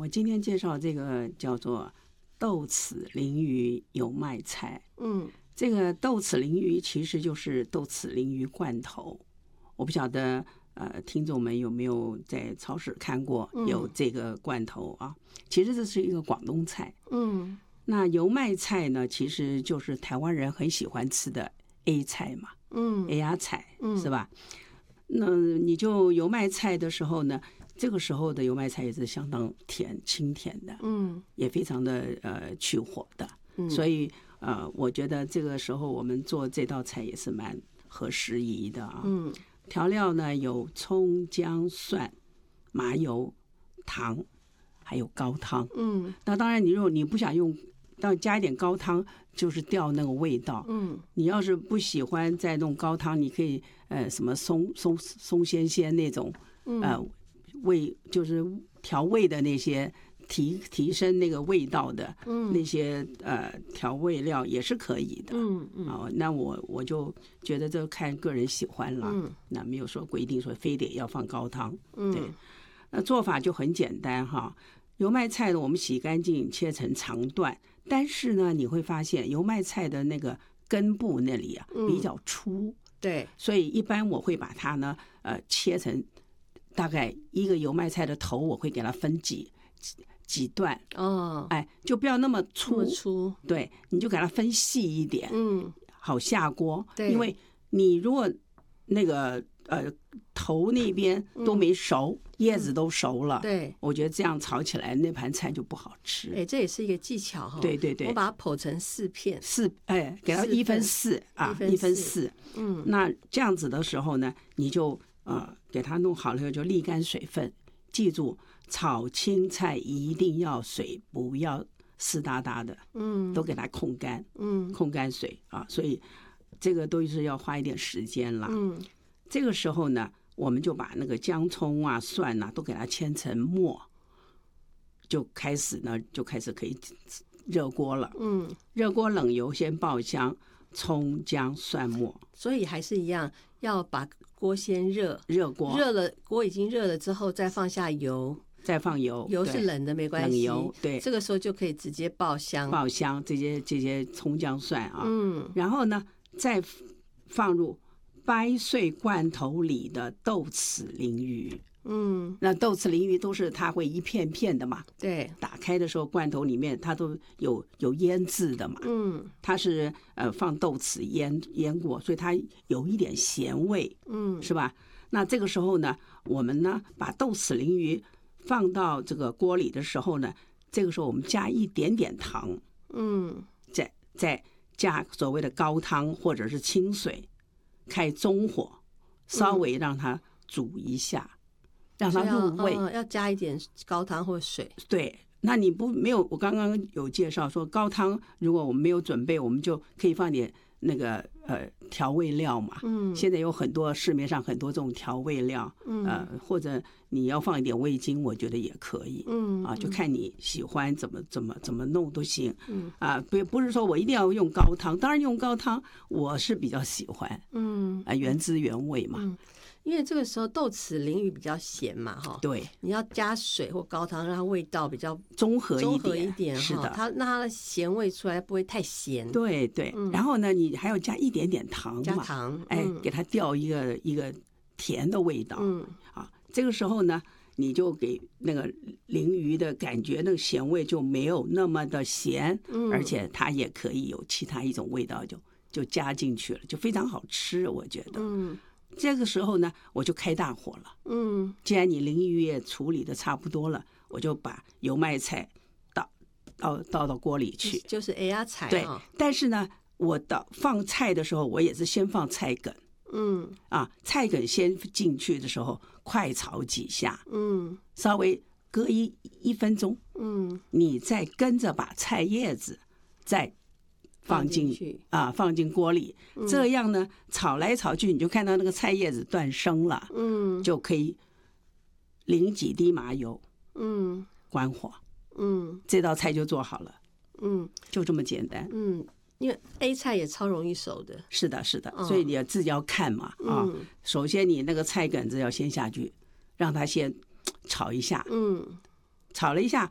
我今天介绍这个叫做豆豉鲮鱼油麦菜。这个豆豉鲮鱼其实就是豆豉鲮鱼罐头。我不晓得听众们有没有在超市看过有这个罐头啊？其实这是一个广东菜。那油麦菜呢，其实就是台湾人很喜欢吃的 A 菜嘛。A 芽菜是吧？那你就油麦菜的时候呢，这个时候的油麦菜也是相当甜，清甜的，也非常的去火的，所以我觉得这个时候我们做这道菜也是蛮合时宜的啊。调料呢有葱、姜、蒜、麻油、糖，还有高汤。那当然，如果你不想用，要加一点高汤，就是掉那个味道。你要是不喜欢再弄高汤，你可以什么松鲜鲜那种味，就是调味的那些提升那个味道的那些调味料也是可以的。那我就觉得这看个人喜欢了。那没有说规定说非得要放高汤。对，那做法就很简单哈。油麦菜呢，我们洗干净，切成长段。但是呢，你会发现油麦菜的那个根部那里啊比较粗。 对， 所以一般我会把它呢切成大概一个油麦菜的头，我会给它分几段。就不要那么粗。对，你就给它分细一点，好下锅。因为你如果那个头那边都没熟，叶子都熟了， 对， 我觉得这样炒起来那盘菜就不好吃。 这也是一个技巧哈。 对对对， 我把它剖成4片， 给它1分4啊，1分4。那这样子的时候呢，你就给它弄好了以后就沥干水分。记住，炒青菜一定要水不要湿哒哒的，都给它控干，控干水啊，所以这个都是要花一点时间啦。这个时候呢，我们就把那个姜、葱啊、蒜啊都给它切成末，就开始可以热锅了。热锅冷油先爆香，葱、姜、蒜末。 所以还是一样，要把锅先热锅，热了锅已经热了之后，再放下油。 再放油， 油是冷的没关系， 冷油。对， 这个时候就可以直接爆香这些葱姜蒜啊。然后呢，再放入掰碎罐头里的豆豉鲮鱼。那豆豉鲮鱼都是它会一片片的嘛。 对， 打开的时候罐头里面它都有腌制的嘛。它是放豆豉腌过，所以它有一点咸味。是吧？那这个时候呢，我们呢把豆豉鲮鱼放到这个锅里的时候呢，这个时候我们加一点点糖。再加所谓的高汤或者是清水，开中火，稍微让它煮一下，让它入味。 要加一点高汤或水。对， 那你没有，我刚刚有介绍说高汤，如果我们没有准备，我们就可以放点那个调味料嘛。现在有很多市面上很多这种调味料。或者你要放一点味精，我觉得也可以。就看你喜欢怎么弄都行。不是说我一定要用高汤，当然用高汤我是比较喜欢。原汁原味嘛。 因为这个时候豆豉鲮鱼比较咸嘛，哈， 对， 你要加水或高汤，让它味道比较综合一点， 是的，它的咸味出来不会太咸。 对对。然后呢，你还要加一点点糖嘛， 加糖， 给它调一个甜的味道。这个时候呢，你就给那个鲮鱼的感觉，那个咸味就没有那么的咸，而且它也可以有其他一种味道就加进去了，就非常好吃，我觉得。这个时候呢，我就开大火了。既然你鲮鱼也处理的差不多了，我就把油麦菜倒到锅里去， 就是 A 芽菜。 对，但是呢，我放菜的时候，我也是先放菜梗。菜梗先进去的时候，快炒几下。稍微隔一分钟。你再跟着把菜叶子再放进锅里。这样呢，炒来炒去，你就看到那个菜叶子断生了。就可以淋几滴麻油。关火。这道菜就做好了。就这么简单。 因为 A 菜也超容易熟的。 是的，是的。所以你自己要看嘛。首先你那个菜梗子要先下去，让它先炒一下。炒了一下，